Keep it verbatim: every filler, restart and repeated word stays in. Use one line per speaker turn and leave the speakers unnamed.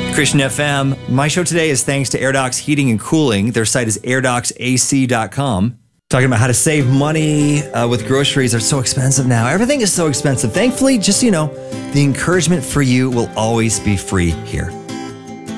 Christian F M. My show today is thanks to AirDocs Heating and Cooling. Their site is air docs A C dot com. Talking about how to save money uh, with groceries. They're so expensive now. Everything is so expensive. Thankfully, just so you know, the encouragement for you will always be free here.